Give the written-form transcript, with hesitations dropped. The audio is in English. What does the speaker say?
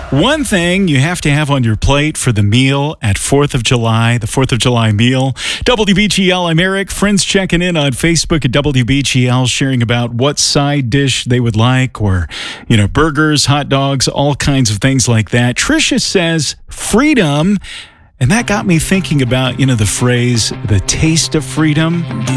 One thing you have to have on your plate for the meal at 4th of July, the 4th of July meal. WBGL, I'm Eric. Friends checking in on Facebook at WBGL, sharing about what side dish they would like, or, burgers, hot dogs, all kinds of things like that. Tricia says freedom. And that got me thinking about, the phrase, the taste of freedom.